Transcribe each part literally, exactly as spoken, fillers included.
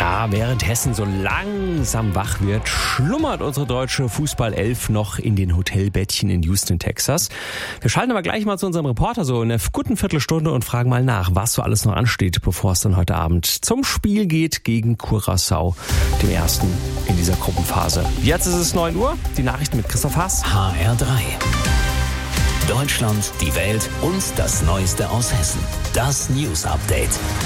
Ja, während Hessen so langsam wach wird, schlummert unsere deutsche Fußballelf noch in den Hotelbettchen in Houston, Texas. Wir schalten aber gleich mal zu unserem Reporter so in einer guten Viertelstunde und fragen mal nach, was so alles noch ansteht, bevor es dann heute Abend zum Spiel geht gegen Curaçao, dem ersten in dieser Gruppenphase. Jetzt ist es neun Uhr, die Nachrichten mit Christoph Haas. H R drei. Deutschland, die Welt und das Neueste aus Hessen. Das News Update.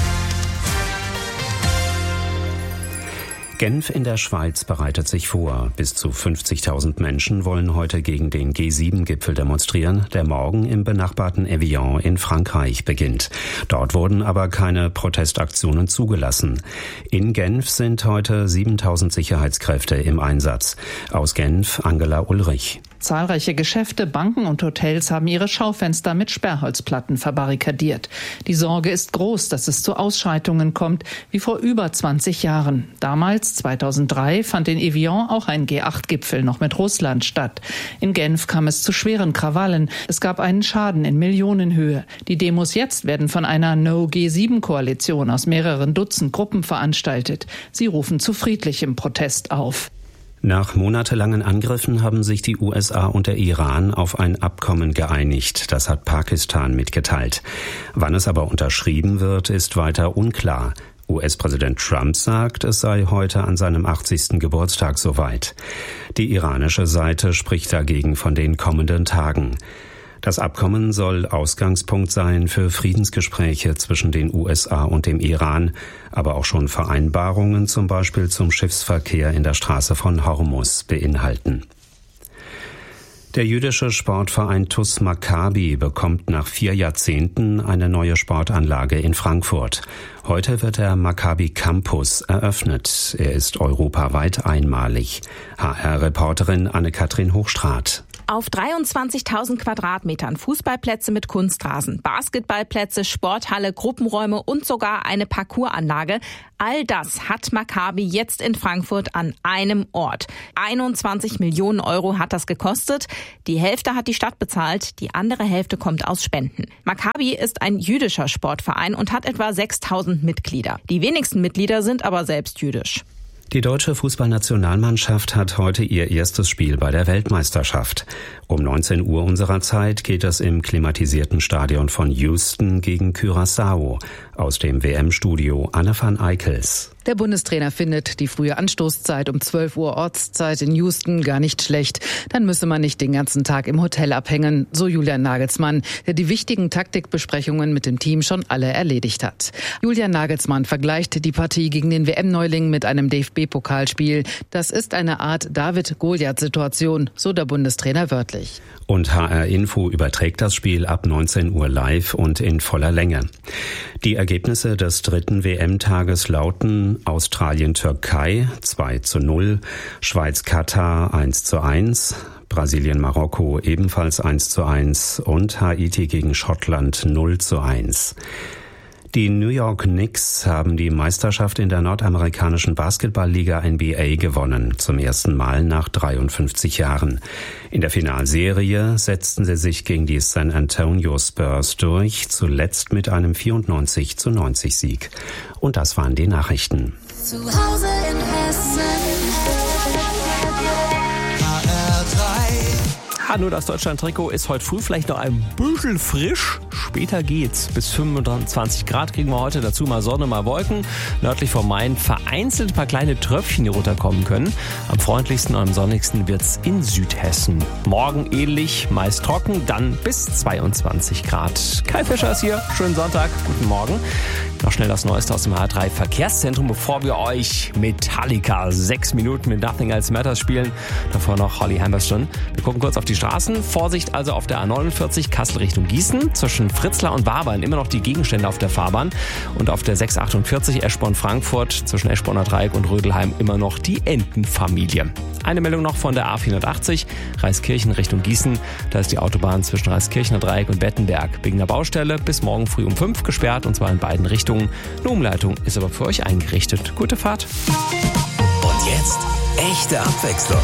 Genf in der Schweiz bereitet sich vor. Bis zu fünfzigtausend Menschen wollen heute gegen den G sieben Gipfel demonstrieren, der morgen im benachbarten Evian in Frankreich beginnt. Dort wurden aber keine Protestaktionen zugelassen. In Genf sind heute siebentausend Sicherheitskräfte im Einsatz. Aus Genf Angela Ulrich. Zahlreiche Geschäfte, Banken und Hotels haben ihre Schaufenster mit Sperrholzplatten verbarrikadiert. Die Sorge ist groß, dass es zu Ausschreitungen kommt, wie vor über zwanzig Jahren. Damals, zweitausenddrei, fand in Evian auch ein G acht Gipfel noch mit Russland statt. In Genf kam es zu schweren Krawallen. Es gab einen Schaden in Millionenhöhe. Die Demos jetzt werden von einer No G sieben Koalition aus mehreren Dutzend Gruppen veranstaltet. Sie rufen zu friedlichem Protest auf. Nach monatelangen Angriffen haben sich die U S A und der Iran auf ein Abkommen geeinigt. Das hat Pakistan mitgeteilt. Wann es aber unterschrieben wird, ist weiter unklar. U S-Präsident Trump sagt, es sei heute an seinem achtzigsten Geburtstag soweit. Die iranische Seite spricht dagegen von den kommenden Tagen. Das Abkommen soll Ausgangspunkt sein für Friedensgespräche zwischen den U S A und dem Iran, aber auch schon Vereinbarungen zum Beispiel zum Schiffsverkehr in der Straße von Hormuz beinhalten. Der jüdische Sportverein T U S Maccabi bekommt nach vier Jahrzehnten eine neue Sportanlage in Frankfurt. Heute wird der Maccabi Campus eröffnet. Er ist europaweit einmalig. H R-Reporterin Anne-Kathrin Hochstraat. Auf dreiundzwanzigtausend Quadratmetern Fußballplätze mit Kunstrasen, Basketballplätze, Sporthalle, Gruppenräume und sogar eine Parcoursanlage. All das hat Maccabi jetzt in Frankfurt an einem Ort. einundzwanzig Millionen Euro hat das gekostet. Die Hälfte hat die Stadt bezahlt, die andere Hälfte kommt aus Spenden. Maccabi ist ein jüdischer Sportverein und hat etwa sechstausend Mitglieder. Die wenigsten Mitglieder sind aber selbst jüdisch. Die deutsche Fußballnationalmannschaft hat heute ihr erstes Spiel bei der Weltmeisterschaft. Um neunzehn Uhr unserer Zeit geht es im klimatisierten Stadion von Houston gegen Curaçao. Aus dem W M-Studio Anne van Eickels. Der Bundestrainer findet die frühe Anstoßzeit um zwölf Uhr Ortszeit in Houston gar nicht schlecht. Dann müsse man nicht den ganzen Tag im Hotel abhängen, so Julian Nagelsmann, der die wichtigen Taktikbesprechungen mit dem Team schon alle erledigt hat. Julian Nagelsmann vergleicht die Partie gegen den W M-Neuling mit einem D F B-Pokalspiel. Das ist eine Art David-Goliath-Situation, so der Bundestrainer wörtlich. Und H R Info überträgt das Spiel ab neunzehn Uhr live und in voller Länge. Die Ergebnisse des dritten W M-Tages lauten Australien-Türkei zwei zu null, Schweiz-Katar eins zu eins, Brasilien-Marokko ebenfalls eins zu eins und Haiti gegen Schottland null zu eins. Die New York Knicks haben die Meisterschaft in der nordamerikanischen Basketballliga N B A gewonnen, zum ersten Mal nach dreiundfünfzig Jahren. In der Finalserie setzten sie sich gegen die San Antonio Spurs durch, zuletzt mit einem vierundneunzig zu neunzig Sieg. Und das waren die Nachrichten. Zu Hause in Hessen. H R drei. Hallo, das Deutschland-Trikot ist heute früh vielleicht noch ein bisschen frisch. Später geht's. Bis fünfundzwanzig Grad kriegen wir heute. Dazu mal Sonne, mal Wolken. Nördlich vom Main vereinzelt ein paar kleine Tröpfchen, die runterkommen können. Am freundlichsten und am sonnigsten wird's in Südhessen. Morgen ähnlich, meist trocken, dann bis zweiundzwanzig Grad. Kai Fischer ist hier. Schönen Sonntag. Guten Morgen. Noch schnell das Neueste aus dem H R drei Verkehrszentrum, bevor wir euch Metallica sechs Minuten mit Nothing Else Matters spielen. Davor noch Holly Hammerstone. Wir gucken kurz auf die Straßen. Vorsicht also auf der A neunundvierzig Kassel Richtung Gießen. Zwischen Fritzlar und Wabern immer noch die Gegenstände auf der Fahrbahn. Und auf der sechs achtundvierzig Eschborn-Frankfurt zwischen Eschborner Dreieck und Rödelheim immer noch die Entenfamilie. Eine Meldung noch von der A vierhundertachtzig Reiskirchen Richtung Gießen. Da ist die Autobahn zwischen Reiskirchener Dreieck und Bettenberg wegen der Baustelle bis morgen früh um fünf gesperrt, und zwar in beiden Richtungen. Eine Umleitung ist aber für euch eingerichtet. Gute Fahrt. Und jetzt echte Abwechslung.